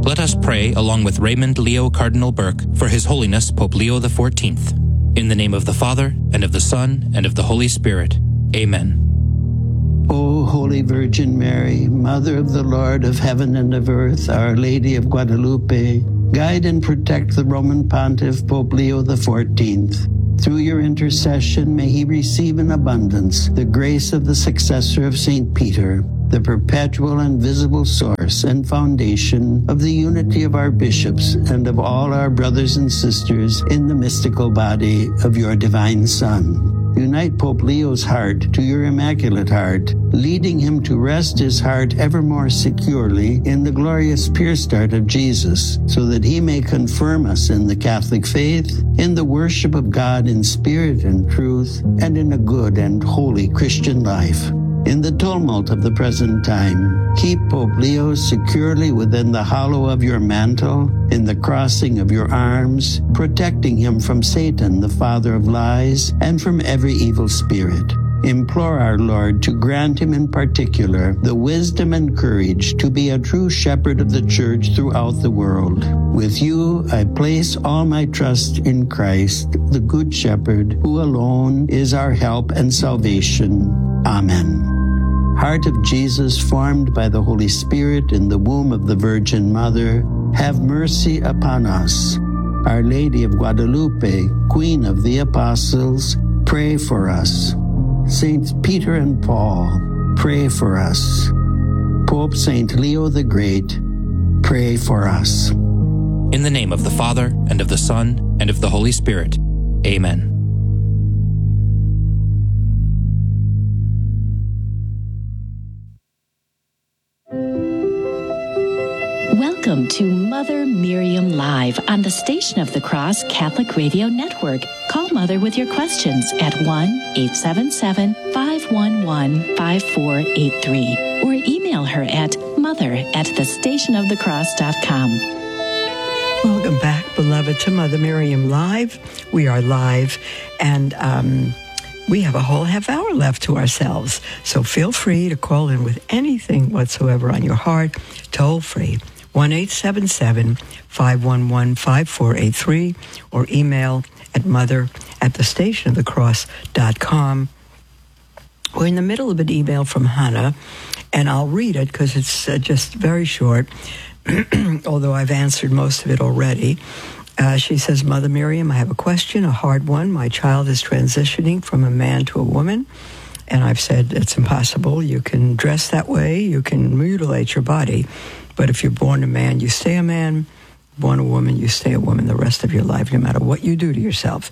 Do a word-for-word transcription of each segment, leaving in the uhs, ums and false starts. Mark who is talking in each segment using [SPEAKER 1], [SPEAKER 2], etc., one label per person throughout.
[SPEAKER 1] Let us pray along with Raymond Leo Cardinal Burke for His Holiness Pope Leo the fourteenth. In the name of the Father, and of the Son, and of the Holy Spirit. Amen.
[SPEAKER 2] O Holy Virgin Mary, Mother of the Lord of heaven and of earth, Our Lady of Guadalupe, guide and protect the Roman Pontiff Pope Leo the fourteenth. Through your intercession, may he receive in abundance the grace of the successor of Saint Peter, the perpetual and visible source and foundation of the unity of our bishops and of all our brothers and sisters in the mystical body of your divine Son. Unite Pope Leo's heart to your Immaculate Heart, leading him to rest his heart ever more securely in the glorious pure start of Jesus, so that he may confirm us in the Catholic faith, in the worship of God in spirit and truth, and in a good and holy Christian life. In the tumult of the present time, keep Pope Leo securely within the hollow of your mantle, in the crossing of your arms, protecting him from Satan, the father of lies, and from every evil spirit. Implore our Lord to grant him in particular the wisdom and courage to be a true shepherd of the Church throughout the world. With you, I place all my trust in Christ, the Good Shepherd, who alone is our help and salvation. Amen. Heart of Jesus, formed by the Holy Spirit in the womb of the Virgin Mother, have mercy upon us. Our Lady of Guadalupe, Queen of the Apostles, pray for us. Saints Peter and Paul, pray for us. Pope Saint Leo the Great, pray for us.
[SPEAKER 1] In the name of the Father, and of the Son, and of the Holy Spirit. Amen.
[SPEAKER 3] Welcome to Mother Miriam Live on the Station of the Cross Catholic Radio Network. Call Mother with your questions at one eight seven seven, five one one, five four eight three or email her at mother at the station of the cross dot com.
[SPEAKER 4] Welcome back, beloved, to Mother Miriam Live. We are live, and um, we have a whole half hour left to ourselves. So feel free to call in with anything whatsoever on your heart, toll free. one eight seven seven, five one one, five four eight three or email at mother at the station of the cross dot com. We're in the middle of an email from Hannah, and I'll read it because it's uh, just very short, although I've answered most of it already. Uh, she says, Mother Miriam, I have a question, a hard one. My child is transitioning from a man to a woman, and I've said it's impossible. You can dress that way, you can mutilate your body, but if you're born a man, you stay a man. Born a woman, you stay a woman the rest of your life, no matter what you do to yourself.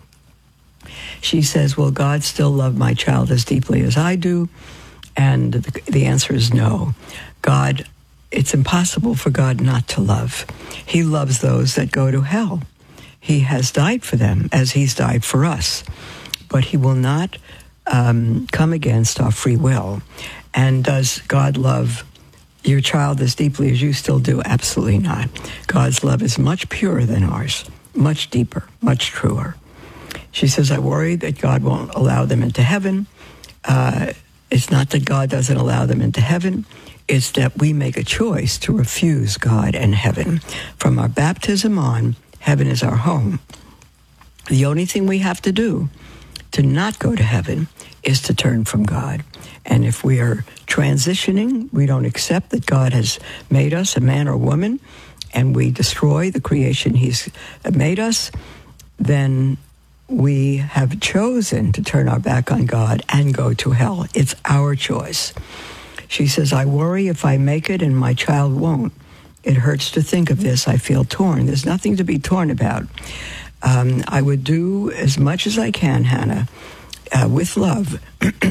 [SPEAKER 4] She says, will God still love my child as deeply as I do? And the, the answer is no. God, it's impossible for God not to love. He loves those that go to hell. He has died for them as he's died for us. But he will not um, come against our free will. And does God love your child as deeply as you still do? Absolutely not. God's love is much purer than ours, much deeper, much truer. She says, I worry that God won't allow them into heaven. Uh, it's not that God doesn't allow them into heaven. It's that we make a choice to refuse God and heaven. From our baptism on, heaven is our home. The only thing we have to do to not go to heaven is to turn from God. And if we are transitioning, we don't accept that God has made us a man or woman, and we destroy the creation he's made us, then we have chosen to turn our back on God and go to hell. It's our choice. She says, I worry if I make it and my child won't. It hurts to think of this. I feel torn. There's nothing to be torn about. Um, I would do as much as I can, Hannah, uh, with love,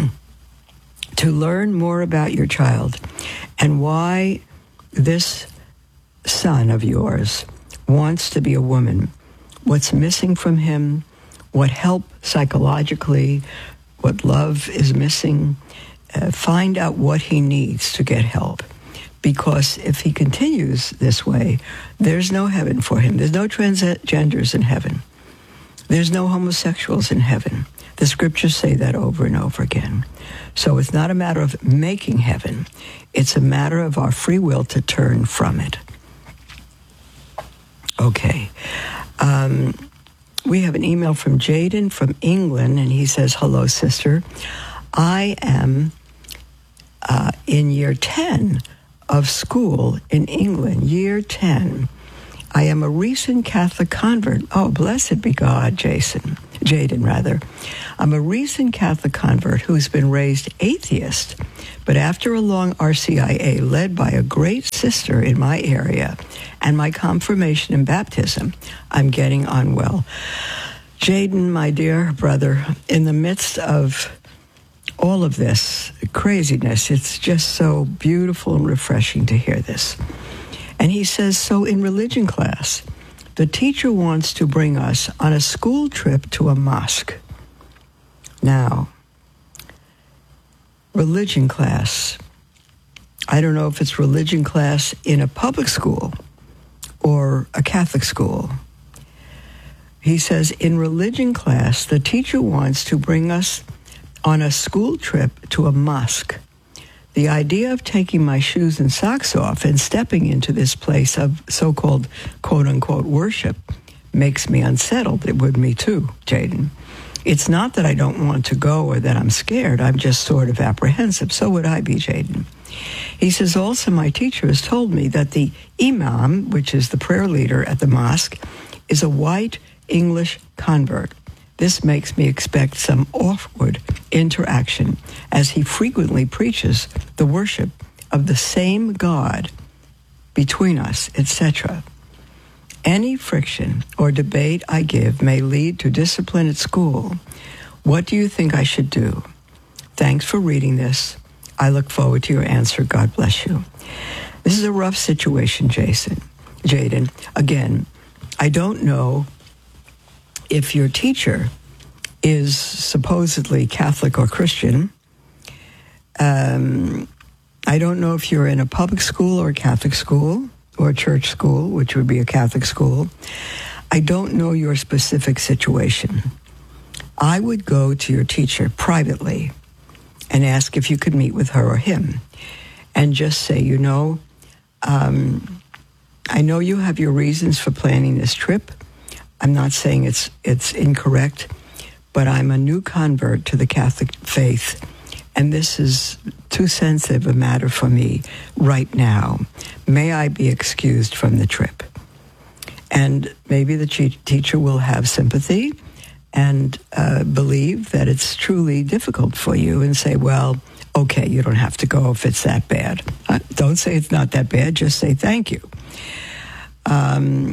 [SPEAKER 4] to learn more about your child and why this son of yours wants to be a woman, what's missing from him, what help psychologically, what love is missing. Uh, find out what he needs to get help. Because if he continues this way, there's no heaven for him. There's no transgenders in heaven. There's no homosexuals in heaven. The scriptures say that over and over again. So it's not a matter of making heaven. It's a matter of our free will to turn from it. Okay. Um, we have an email from Jaden from England, and he says, hello, sister. I am uh, in year ten of school in England, year ten. I am a recent Catholic convert. Oh, blessed be God, Jason. Jaden, rather. I'm a recent Catholic convert who's been raised atheist, but after a long R C I A led by a great sister in my area and my confirmation and baptism, I'm getting on well. Jaden, my dear brother, in the midst of all of this craziness, it's just so beautiful and refreshing to hear this. And he says, so in religion class, the teacher wants to bring us on a school trip to a mosque. Now, religion class, I don't know if it's religion class in a public school or a Catholic school. He says, in religion class, the teacher wants to bring us on a school trip to a mosque. The idea of taking my shoes and socks off and stepping into this place of so-called quote-unquote worship makes me unsettled. It would me too, Jaden. It's not that I don't want to go or that I'm scared. I'm just sort of apprehensive. So would I be, Jaden. He says, also, my teacher has told me that the imam, which is the prayer leader at the mosque, is a white English convert. This makes me expect some awkward interaction as he frequently preaches the worship of the same God between us, et cetera. Any friction or debate I give may lead to discipline at school. What do you think I should do? Thanks for reading this. I look forward to your answer. God bless you. This is a rough situation, Jason. Jaden. Again, I don't know if your teacher is supposedly Catholic or Christian. Um, I don't know if you're in a public school or a Catholic school or a church school, which would be a Catholic school. I don't know your specific situation. I would go to your teacher privately and ask if you could meet with her or him and just say, you know, um, I know you have your reasons for planning this trip. I'm not saying it's it's incorrect, but I'm a new convert to the Catholic faith, and this is too sensitive a matter for me right now. May I be excused from the trip? And maybe the che- teacher will have sympathy and uh, believe that it's truly difficult for you and say, well, okay, you don't have to go if it's that bad. Uh, don't say it's not that bad, just say thank you. Um,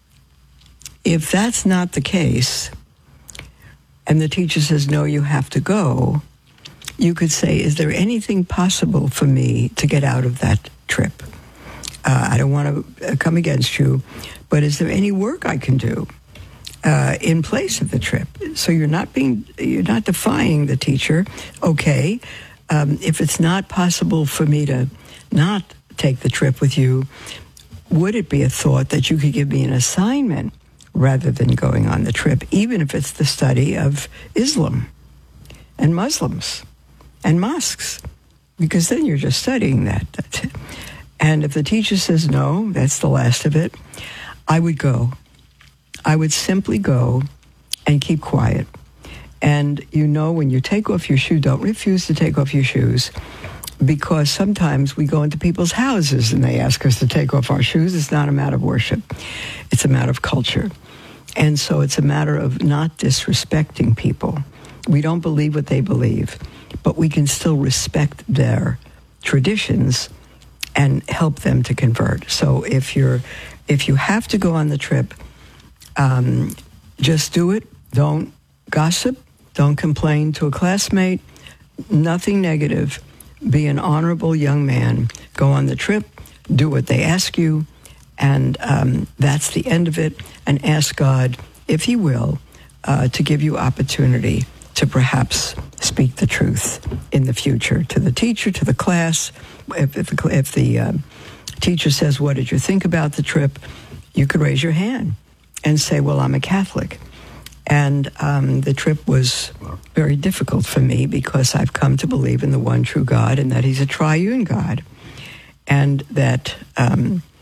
[SPEAKER 4] if that's not the case, and the teacher says, no, you have to go, you could say, is there anything possible for me to get out of that trip? Uh, I don't want to come against you, but is there any work I can do uh, in place of the trip? So you're not being, you're not defying the teacher. Okay, um, if it's not possible for me to not take the trip with you, would it be a thought that you could give me an assignment rather than going on the trip, even if it's the study of Islam and Muslims and mosques? Because then you're just studying that. And if the teacher says no, that's the last of it, I would go. I would simply go and keep quiet. And you know, when you take off your shoe, don't refuse to take off your shoes, because sometimes we go into people's houses and they ask us to take off our shoes. It's not a matter of worship. It's a matter of culture. And so it's a matter of not disrespecting people. We don't believe what they believe, but we can still respect their traditions and help them to convert. So if you're, if you have to go on the trip, um, just do it. Don't gossip. Don't complain to a classmate. Nothing negative. Be an honorable young man. Go on the trip. Do what they ask you. And um, that's the end of it. And ask God, if he will, uh, to give you opportunity to perhaps speak the truth in the future to the teacher, to the class. If, if the, if the uh, teacher says, what did you think about the trip? You could raise your hand and say, well, I'm a Catholic. And um, the trip was very difficult for me because I've come to believe in the one true God and that he's a triune God. And that um,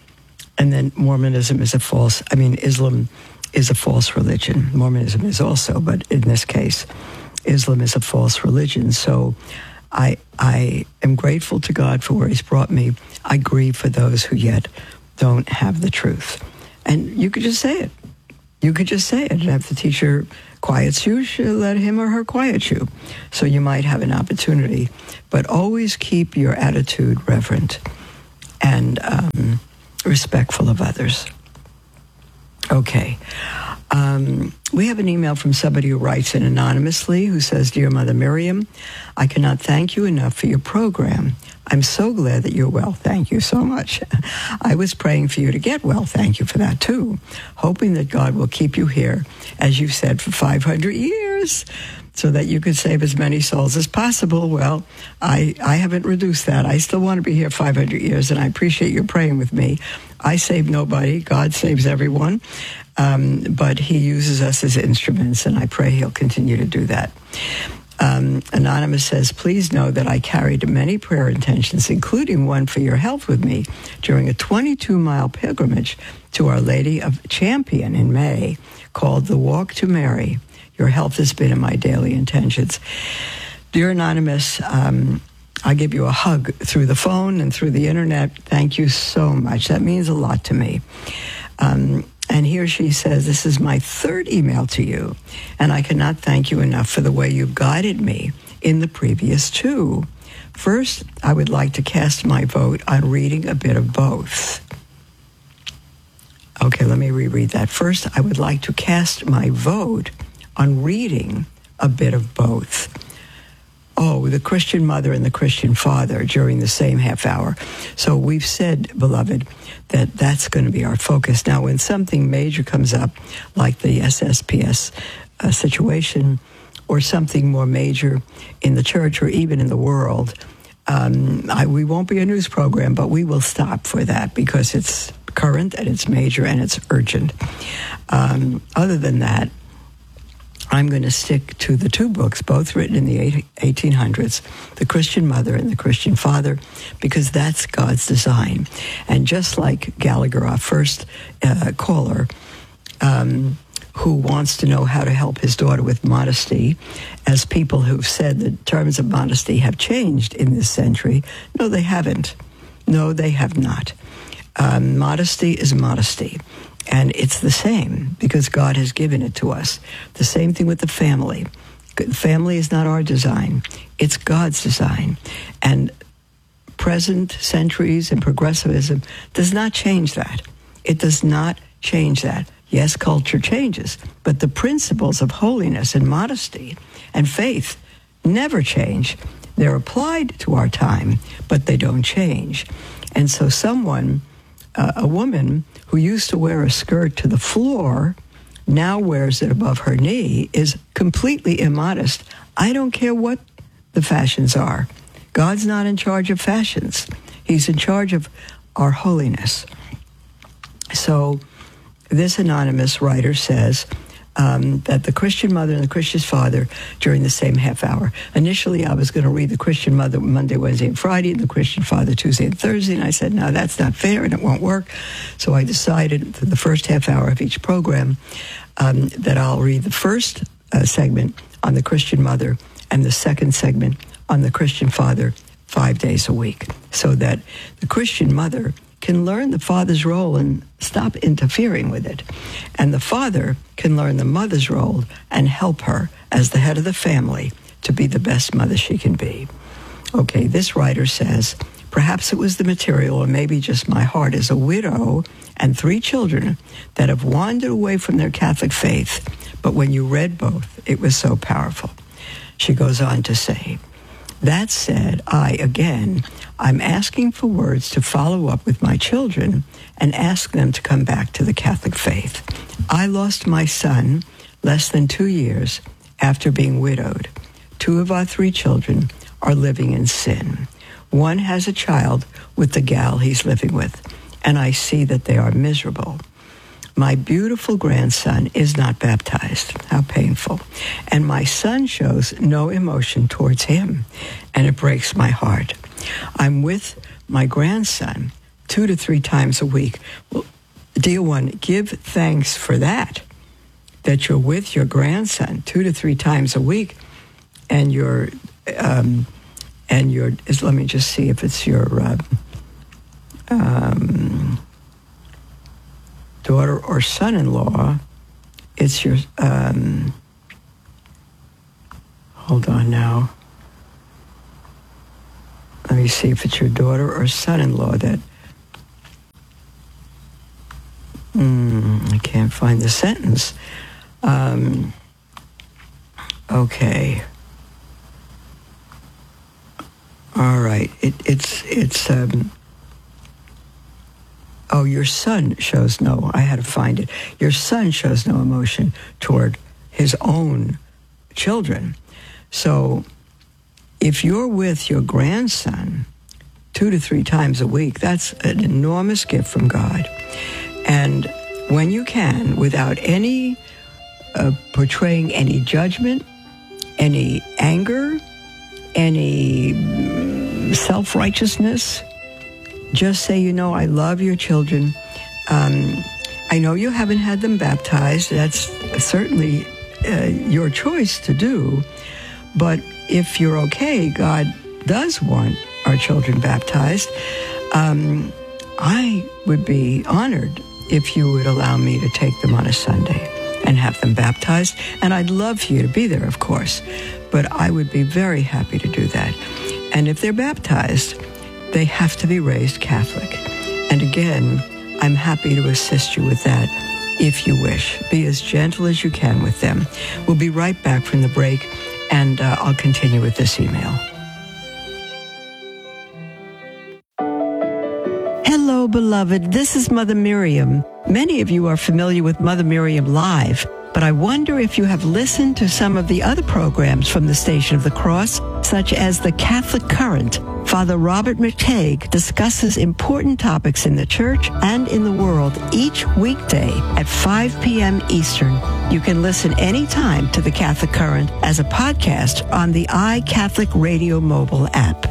[SPEAKER 4] And then Mormonism is a false, I mean, Islam is a false religion. Mormonism is also, but in this case, Islam is a false religion. So I I am grateful to God for where he's brought me. I grieve for those who yet don't have the truth. And you could just say it. You could just say it. And if the teacher quiets you, she'll let him or her quiet you. So you might have an opportunity. But always keep your attitude reverent and um, respectful of others. Okay. Um, we have an email from somebody who writes in anonymously who says, Dear Mother Miriam, I cannot thank you enough for your program. I'm so glad that you're well. Thank you so much. I was praying for you to get well. Thank you for that, too. Hoping that God will keep you here, as you said, for five hundred years, so that you could save as many souls as possible. Well, I, I haven't reduced that. I still want to be here five hundred years, and I appreciate your praying with me. I save nobody. God saves everyone. Um, but he uses us as instruments, and I pray he'll continue to do that. Um, Anonymous says, please know that I carried many prayer intentions, including one for your health with me during a twenty-two mile pilgrimage to Our Lady of Champion in May called The Walk to Mary. Your health has been in my daily intentions. Dear Anonymous, um, I give you a hug through the phone and through the internet. Thank you so much. That means a lot to me. Um, And here she says, this is my third email to you, and I cannot thank you enough for the way you guided me in the previous two. First, I would like to cast my vote on reading a bit of both. Okay, let me reread that. First, I would like to cast my vote on reading a bit of both. Oh, the Christian mother and the Christian father during the same half hour. So we've said, beloved, that that's going to be our focus. Now, when something major comes up, like the S S P S uh, situation, or something more major in the church or even in the world, um, I, we won't be a news program, but we will stop for that because it's current and it's major and it's urgent. Um, other than that, I'm going to stick to the two books, both written in the eighteen hundreds, The Christian Mother and The Christian Father, because that's God's design. And just like Gallagher, our first uh, caller, um, who wants to know how to help his daughter with modesty, as people who've said that terms of modesty have changed in this century, no, they haven't. No, they have not. Um, modesty is modesty. And it's the same because God has given it to us. The same thing with the family. Family is not our design. It's God's design. And present centuries and progressivism does not change that. It does not change that. Yes, culture changes, but the principles of holiness and modesty and faith never change. They're applied to our time, but they don't change. And so someone, uh, a woman who used to wear a skirt to the floor, now wears it above her knee, is completely immodest. I don't care what the fashions are. God's not in charge of fashions. He's in charge of our holiness. So this anonymous writer says um, that the Christian mother and the Christian father during the same half hour. Initially, I was going to read the Christian mother Monday, Wednesday, and Friday, and the Christian father Tuesday and Thursday, and I said, no, that's not fair, and it won't work. So I decided for the first half hour of each program um, that I'll read the first uh, segment on the Christian mother and the second segment on the Christian father five days a week, so that the Christian mother can learn the father's role and stop interfering with it. And the father can learn the mother's role and help her as the head of the family to be the best mother she can be. Okay, this writer says, perhaps it was the material or maybe just my heart as a widow and three children that have wandered away from their Catholic faith. But when you read both, it was so powerful. She goes on to say, that said, I, again, I'm asking for words to follow up with my children and ask them to come back to the Catholic faith. I lost my son less than two years after being widowed. Two of our three children are living in sin. One has a child with the gal he's living with, and I see that they are miserable. My beautiful grandson is not baptized. How painful. And my son shows no emotion towards him, and it breaks my heart. I'm with my grandson two to three times a week. Well, dear one, give thanks for that, that you're with your grandson two to three times a week, and you're, um, and you're, let me just see if it's your uh, um, daughter or son-in-law. It's your, um, hold on now. Let me see if it's your daughter or son-in-law that, mm, I can't find the sentence. Um, okay. All right. It, it's, it's, um, oh, your son shows no, I had to find it. Your son shows no emotion toward his own children. So if you're with your grandson two to three times a week, that's an enormous gift from God. And when you can, without any uh, portraying any judgment, any anger, any mm, self-righteousness, just say, you know, I love your children. Um, I know you haven't had them baptized. That's certainly uh, your choice to do. But if you're okay, God does want our children baptized. Um, I would be honored if you would allow me to take them on a Sunday and have them baptized. And I'd love for you to be there, of course. But I would be very happy to do that. And if they're baptized, they have to be raised Catholic. And again, I'm happy to assist you with that if you wish. Be as gentle as you can with them. We'll be right back from the break, and uh, I'll continue with this email. Hello, beloved. This is Mother Miriam. Many of you are familiar with Mother Miriam Live, but I wonder if you have listened to some of the other programs from the Station of the Cross, such as the Catholic Current. Father Robert McTague discusses important topics in the church and in the world each weekday at five p.m. Eastern. You can listen anytime to the Catholic Current as a podcast on the iCatholic Radio mobile app.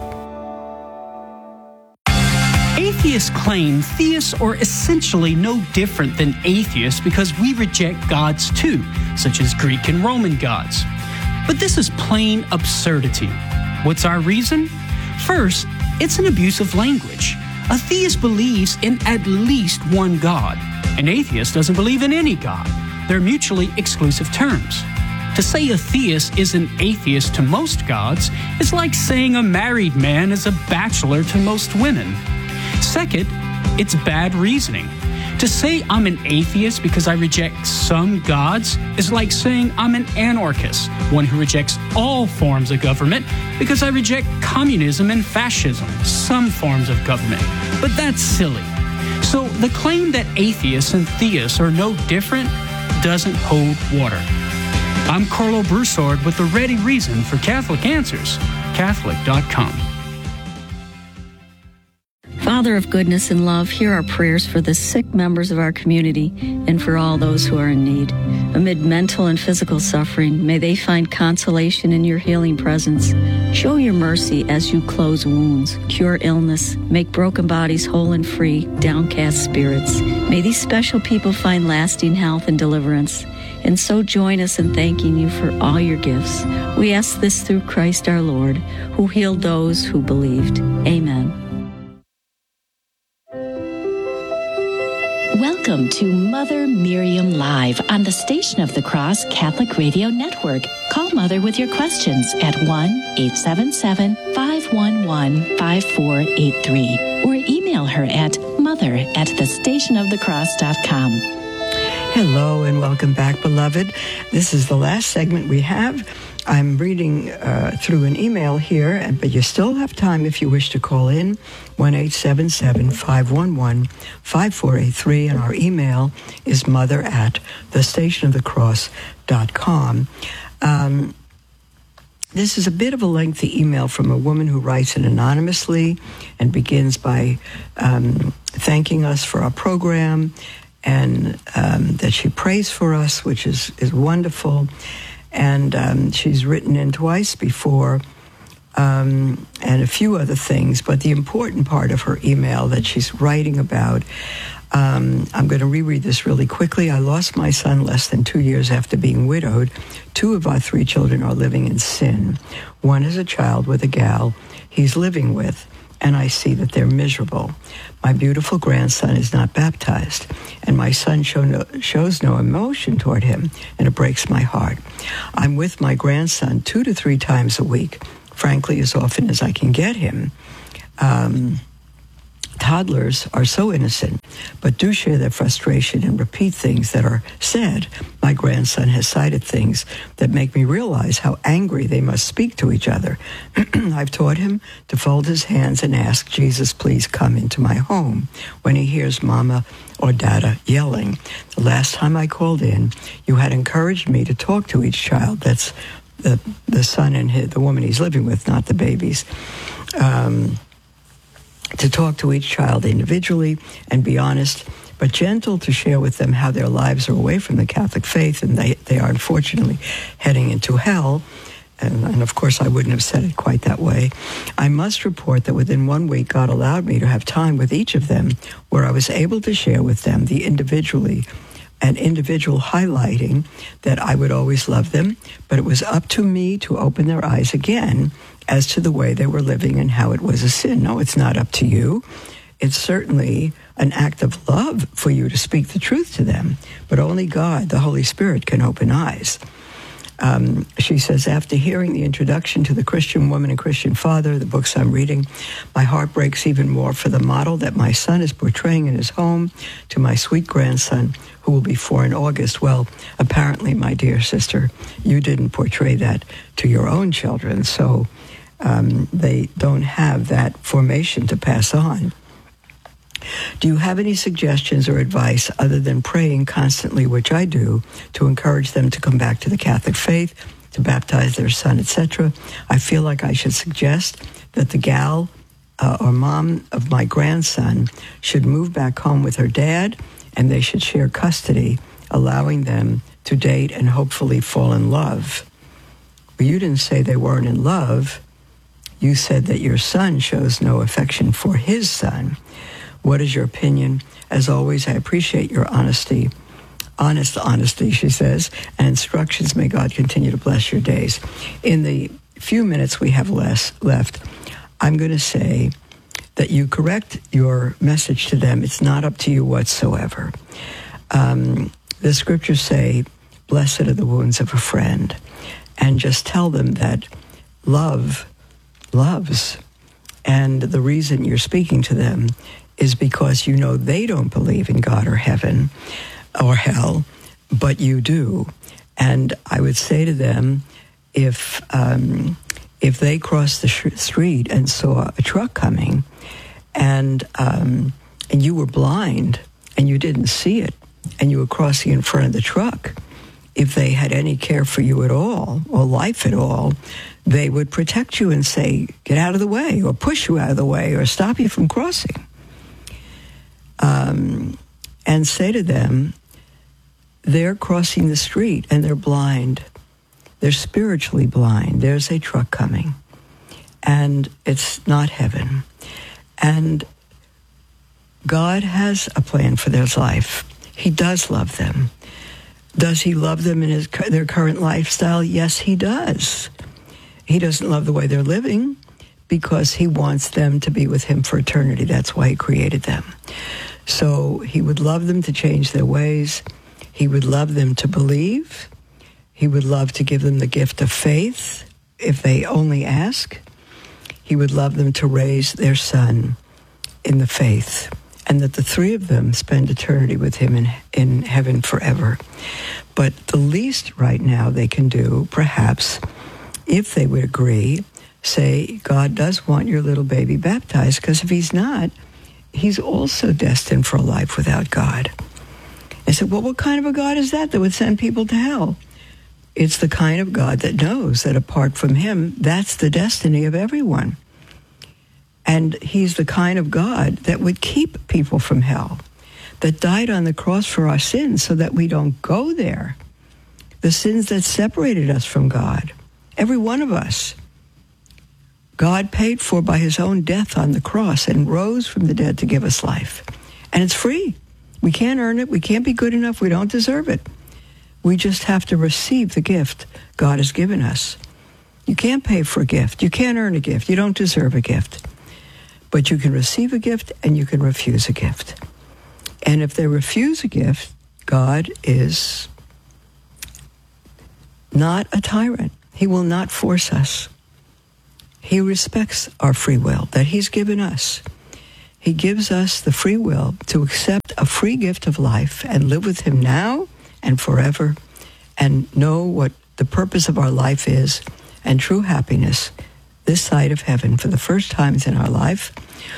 [SPEAKER 5] Atheists claim theists are essentially no different than atheists because we reject gods too, such as Greek and Roman gods. But this is plain absurdity. What's our reason? First, it's an abuse of language. A theist believes in at least one God. An atheist doesn't believe in any God. They're mutually exclusive terms. To say a theist is an atheist to most gods is like saying a married man is a bachelor to most women. Second, it's bad reasoning. To say I'm an atheist because I reject some gods is like saying I'm an anarchist, one who rejects all forms of government because I reject communism and fascism, some forms of government. But that's silly. So the claim that atheists and theists are no different doesn't hold water. I'm Carlo Broussard with the ready reason for Catholic Answers, Catholic dot com.
[SPEAKER 6] Father of goodness and love, hear our prayers for the sick members of our community and for all those who are in need. Amid mental and physical suffering, may they find consolation in your healing presence. Show your mercy as you close wounds, cure illness, make broken bodies whole and free, downcast spirits. May these special people find lasting health and deliverance. And so join us in thanking you for all your gifts. We ask this through Christ our Lord, who healed those who believed. Amen.
[SPEAKER 3] Welcome to Mother Miriam Live on the Station of the Cross Catholic Radio Network. Call Mother with your questions at one eight seven seven, five one one, five four eight three or email her at mother at the station of the cross dot com.
[SPEAKER 4] Hello and welcome back, beloved. This is the last segment we have. I'm reading uh, through an email here, but you still have time if you wish to call in, one eight seven seven, five one one, five four eight three, and our email is mother at the station of the cross dot com. Um, this is a bit of a lengthy email from a woman who writes it anonymously and begins by um, thanking us for our program and um, that she prays for us, which is, is wonderful. And um, she's written in twice before um, and a few other things. But the important part of her email that she's writing about, um, I'm going to reread this really quickly. I lost my son less than two years after being widowed. Two of our three children are living in sin. One is a child with a gal he's living with, and I see that they're miserable. My beautiful grandson is not baptized, and my son show no, shows no emotion toward him, and it breaks my heart. I'm with my grandson two to three times a week, frankly, as often as I can get him. Um, toddlers are so innocent, but do share their frustration and repeat things that are said. My grandson has cited things that make me realize how angry they must speak to each other. I've taught him to fold his hands and ask, Jesus, please come into my home, when he hears Mama or Dada yelling. The last time I called in, you had encouraged me to talk to each child. That's the, the son and his, the woman he's living with, not the babies. Um... to talk to each child individually and be honest, but gentle, to share with them how their lives are away from the Catholic faith and they, they are unfortunately heading into hell. And, and of course, I wouldn't have said it quite that way. I must report that within one week, God allowed me to have time with each of them where I was able to share with them the individually and individual highlighting that I would always love them, but it was up to me to open their eyes again as to the way they were living and how it was a sin. No, it's not up to you. It's certainly an act of love for you to speak the truth to them, but only God, the Holy Spirit, can open eyes. Um, she says, after hearing the introduction to the Christian Woman and Christian Father, the books I'm reading, my heart breaks even more for the model that my son is portraying in his home to my sweet grandson, who will be four in August. Well, apparently, my dear sister, you didn't portray that to your own children, so um, they don't have that formation to pass on. Do you have any suggestions or advice other than praying constantly, which I do, to encourage them to come back to the Catholic faith, to baptize their son, et cetera? I feel like I should suggest that the gal uh, or mom of my grandson should move back home with her dad, and they should share custody, allowing them to date and hopefully fall in love. Well, you didn't say they weren't in love. You said that your son shows no affection for his son. What is your opinion? As always, I appreciate your honesty. Honest honesty, she says, and instructions. May God continue to bless your days. In the few minutes we have less left, I'm going to say that you correct your message to them. It's not up to you whatsoever. Um, the scriptures say, blessed are the wounds of a friend. And just tell them that love loves. And the reason you're speaking to them is because you know they don't believe in God or heaven or hell, but you do. And I would say to them, if um, if they crossed the sh- street and saw a truck coming, and um, and you were blind and you didn't see it, and you were crossing in front of the truck, if they had any care for you at all or life at all, they would protect you and say, get out of the way, or push you out of the way, or stop you from crossing. Um, and say to them, they're crossing the street and they're blind. They're spiritually blind. There's a truck coming, and it's not heaven. And God has a plan for their life. He does love them. Does he love them in his, their current lifestyle? Yes, he does. He doesn't love the way they're living because he wants them to be with him for eternity. That's why he created them. So he would love them to change their ways. He would love them to believe. He would love to give them the gift of faith if they only ask. He would love them to raise their son in the faith, and that the three of them spend eternity with him in, in heaven forever. But the least right now they can do, perhaps, if they would agree, say, God does want your little baby baptized, because if he's not, he's also destined for a life without God. I said, well, what kind of a God is that that would send people to hell? It's the kind of God that knows that apart from him, that's the destiny of everyone. And he's the kind of God that would keep people from hell, that died on the cross for our sins so that we don't go there. The sins that separated us from God, every one of us. God paid for by his own death on the cross and rose from the dead to give us life. And it's free. We can't earn it. We can't be good enough. We don't deserve it. We just have to receive the gift God has given us. You can't pay for a gift. You can't earn a gift. You don't deserve a gift. But you can receive a gift and you can refuse a gift. And if they refuse a gift, God is not a tyrant. He will not force us. He respects our free will that he's given us. He gives us the free will to accept a free gift of life and live with him now and forever and know what the purpose of our life is and true happiness this side of heaven for the first times in our life,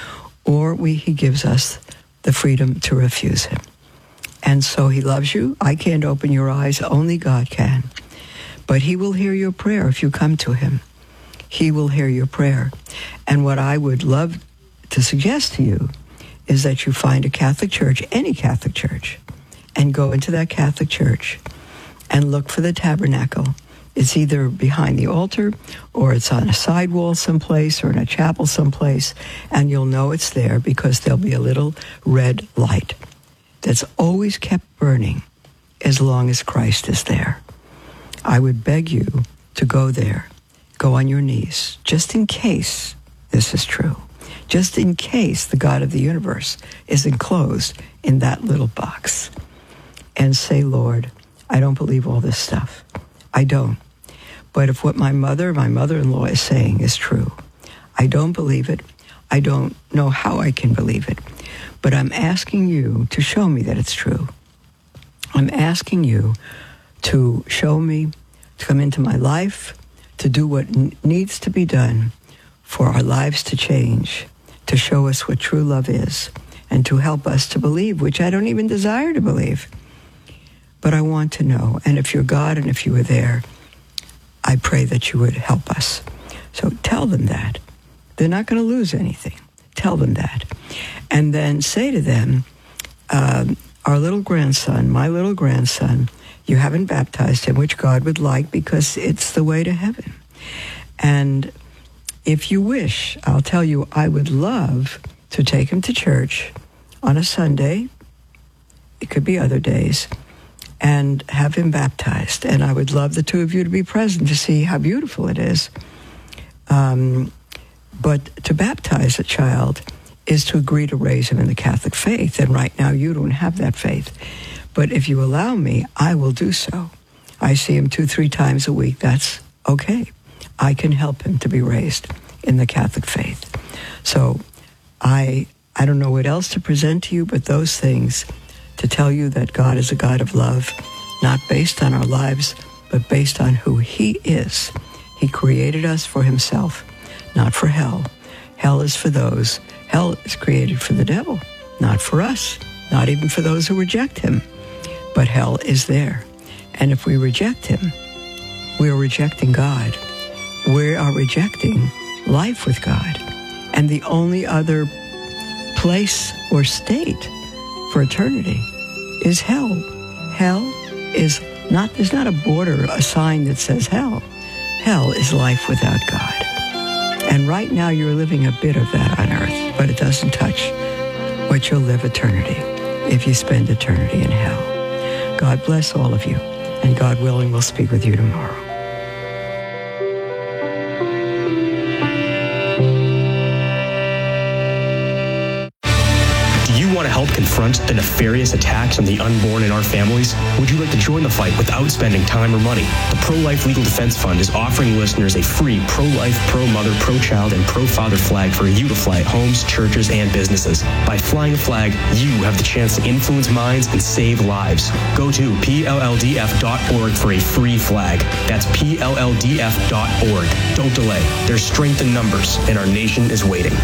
[SPEAKER 4] or we, he gives us the freedom to refuse him. And so he loves you. I can't open your eyes. Only God can. But he will hear your prayer if you come to him. He will hear your prayer. And what I would love to suggest to you is that you find a Catholic church, any Catholic church, and go into that Catholic church and look for the tabernacle. It's either behind the altar or it's on a side wall someplace or in a chapel someplace, and you'll know it's there because there'll be a little red light that's always kept burning as long as Christ is there. I would beg you to go there, go on your knees, just in case this is true, just in case the God of the universe is enclosed in that little box, and say, Lord, I don't believe all this stuff. I don't. But if what my mother, my mother-in-law is saying is true, I don't believe it. I don't know how I can believe it. But I'm asking you to show me that it's true. I'm asking you to show me, to come into my life, to do what n- needs to be done for our lives to change, to show us what true love is, and to help us to believe, which I don't even desire to believe. But I want to know. And if you're God and if you were there, I pray that you would help us. So tell them that. They're not going to lose anything. Tell them that. And then say to them, um, our little grandson, my little grandson, you haven't baptized him, which God would like because it's the way to heaven. And if you wish, I'll tell you, I would love to take him to church on a Sunday. It could be other days. And have him baptized. And I would love the two of you to be present to see how beautiful it is. Um, but to baptize a child is to agree to raise him in the Catholic faith. And right now you don't have that faith. But if you allow me, I will do so. I see him two, three times a week. That's okay. I can help him to be raised in the Catholic faith. So I, I don't know what else to present to you, but those things to tell you that God is a God of love, not based on our lives, but based on who he is. He created us for himself, not for hell. Hell is for those. Hell is created for the devil, not for us, not even for those who reject him. But hell is there. And if we reject him, we are rejecting God. We are rejecting life with God. And the only other place or state for eternity is hell. Hell is not, there's not a border, a sign that says hell. Hell is life without God. And right now you're living a bit of that on earth, but it doesn't touch what you'll live eternity if you spend eternity in hell. God bless all of you, and God willing, we'll speak with you tomorrow.
[SPEAKER 7] Want to help confront the nefarious attacks on the unborn in our families? Would you like to join the fight without spending time or money? The Pro-Life Legal Defense Fund is offering listeners a free pro-life, pro-mother, pro-child, and pro-father flag for you to fly at homes, churches, and businesses. By flying a flag, you have the chance to influence minds and save lives. Go to P L L D F dot org for a free flag. That's P L L D F dot org. Don't delay. There's strength in numbers, and our nation is waiting.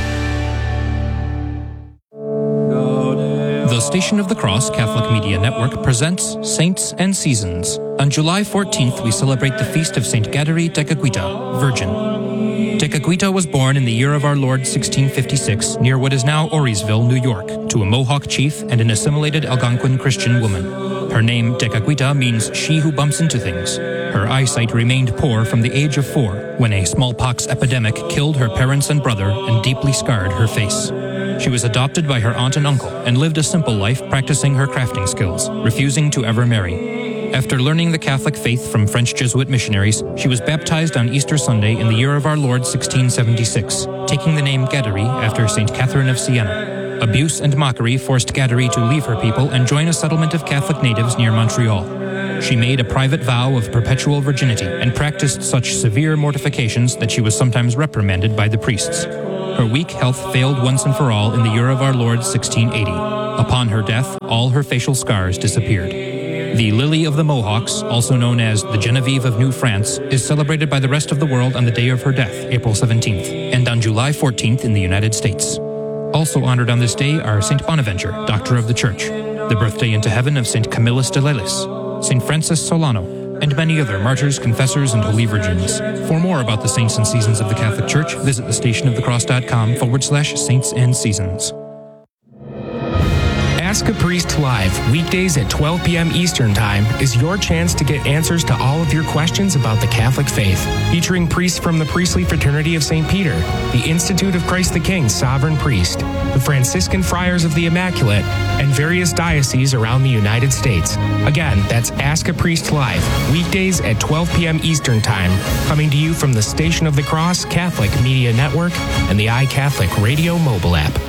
[SPEAKER 1] The Station of the Cross Catholic Media Network presents Saints and Seasons. On July fourteenth, we celebrate the feast of Saint Gadery Tekakwitha, Virgin. Tekakwitha was born in the year of our Lord sixteen fifty-six near what is now Orisville, New York, to a Mohawk chief and an assimilated Algonquin Christian woman. Her name, Tekakwitha, means she who bumps into things. Her eyesight remained poor from the age of four. when a smallpox epidemic killed her parents and brother and deeply scarred her face. She was adopted by her aunt and uncle and lived a simple life practicing her crafting skills, refusing to ever marry. After learning the Catholic faith from French Jesuit missionaries, she was baptized on Easter Sunday in the year of our Lord sixteen seventy-six, taking the name Gadary after Saint Catherine of Siena. Abuse and mockery forced Gadary to leave her people and join a settlement of Catholic natives near Montreal. She made a private vow of perpetual virginity and practiced such severe mortifications that she was sometimes reprimanded by the priests. Her weak health failed once and for all in the year of our Lord sixteen eighty. Upon her death, all her facial scars disappeared. The Lily of the Mohawks, also known as the Genevieve of New France, is celebrated by the rest of the world on the day of her death, April seventeenth, and on July fourteenth in the United States. Also honored on this day are Saint Bonaventure, Doctor of the Church, the birthday into heaven of Saint Camillus de Lelis, Saint Francis Solano, and many other martyrs, confessors, and holy virgins. For more about the saints and seasons of the Catholic Church, visit thestationofthecross.com forward slash saints and seasons.
[SPEAKER 8] Ask a Priest Live, weekdays at twelve p.m. Eastern Time, is your chance to get answers to all of your questions about the Catholic faith. Featuring priests from the Priestly Fraternity of Saint Peter, the Institute of Christ the King Sovereign Priest, the Franciscan Friars of the Immaculate, and various dioceses around the United States. Again, that's Ask a Priest Live, weekdays at twelve p.m. Eastern Time, coming to you from the Station of the Cross Catholic Media Network and the iCatholic Radio mobile app.